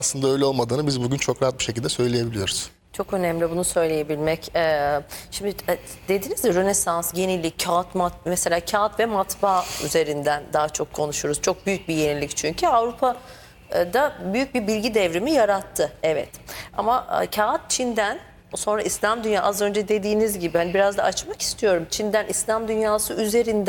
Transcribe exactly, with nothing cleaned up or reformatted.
Aslında öyle olmadığını biz bugün çok rahat bir şekilde söyleyebiliyoruz. Çok önemli bunu söyleyebilmek. Ee, şimdi e, dediniz ya, Rönesans, yenilik, kağıt mat, mesela kağıt ve matbaa üzerinden daha çok konuşuruz. Çok büyük bir yenilik çünkü Avrupa'da büyük bir bilgi devrimi yarattı. Evet. Ama e, kağıt Çin'den, sonra İslam dünyası, az önce dediğiniz gibi hani biraz da açmak istiyorum. Çin'den İslam dünyası üzerinden